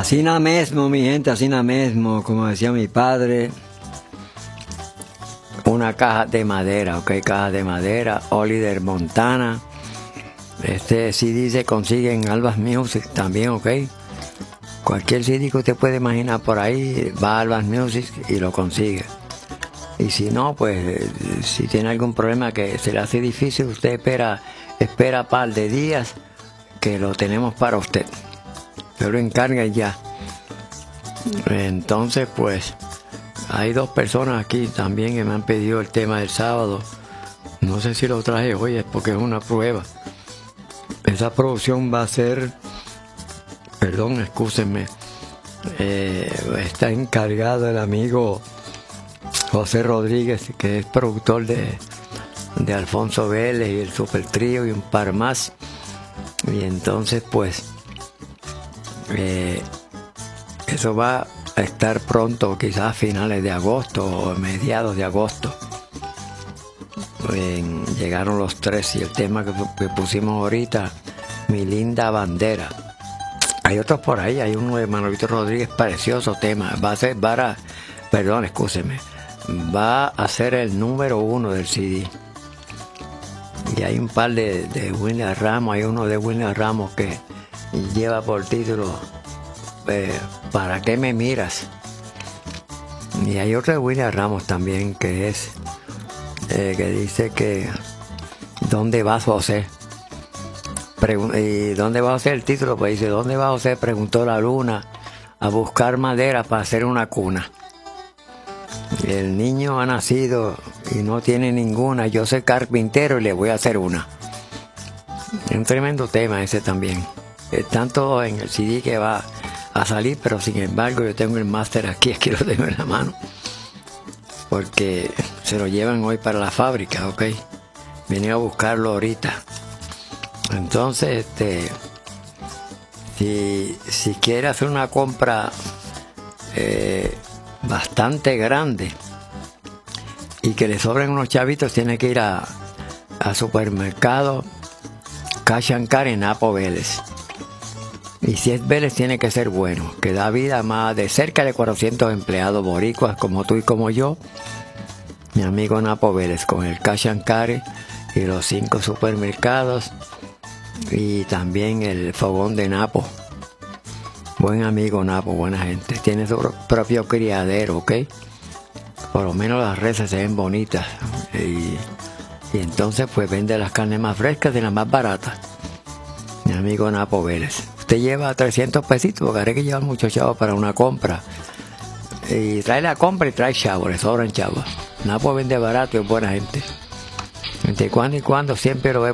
Así na mesmo, mi gente, así na mesmo, como decía mi padre, una caja de madera, ok, caja de madera, Oliver Montana. Este CD se consigue en Albas Music también, ok. Cualquier CD que usted puede imaginar por ahí, va a Albas Music y lo consigue. Y si no, pues, si tiene algún problema que se le hace difícil, usted espera par de días que lo tenemos para usted. Yo lo encarga ya. Entonces, pues, hay dos personas aquí también que me han pedido el tema del sábado. No sé si lo traje hoy, es porque es una prueba. Esa producción va a ser, perdón, excúsenme, está encargado el amigo José Rodríguez, que es productor de Alfonso Vélez y el Super Trío y un par más. Y entonces, pues, eso va a estar pronto, quizás a finales de agosto o mediados de agosto. Llegaron los tres y el tema que pusimos ahorita, Mi Linda Bandera. Hay otros por ahí, hay uno de Manolito Rodríguez, precioso tema. Va a ser, perdón, excúseme, va a ser el número 1 del CD. Y hay un par de William Ramos, hay uno de William Ramos que lleva por título ¿Para qué me miras? Y hay otro de William Ramos también que es que dice que ¿dónde va José? ¿Y dónde va José? El título pues dice ¿dónde va José? Preguntó la luna a buscar madera para hacer una cuna. El niño ha nacido y no tiene ninguna. Yo soy carpintero y le voy a hacer una. Es un tremendo tema ese también. Tanto en el CD que va a salir, pero sin embargo yo tengo el máster aquí lo tengo en la mano. Porque se lo llevan hoy para la fábrica, ok. Vine a buscarlo ahorita. Entonces, si quiere hacer una compra bastante grande y que le sobren unos chavitos, tiene que ir a supermercado Cash and Carry en Napo Vélez. Y si es Vélez, tiene que ser bueno, que da vida a más de cerca de 400 empleados boricuas como tú y como yo. Mi amigo Napo Vélez con el Cash and Carry y los 5 supermercados y también el fogón de Napo. Buen amigo Napo, buena gente. Tiene su propio criadero, ¿ok? Por lo menos las reses se ven bonitas. Y entonces pues vende las carnes más frescas y las más baratas. Mi amigo Napo Vélez. Usted lleva 300 pesitos, porque haré que llevar muchos chavos para una compra. Y trae la compra y trae chavos, le sobran chavos. Napo vende barato y es buena gente. Entre cuando y cuando siempre lo ve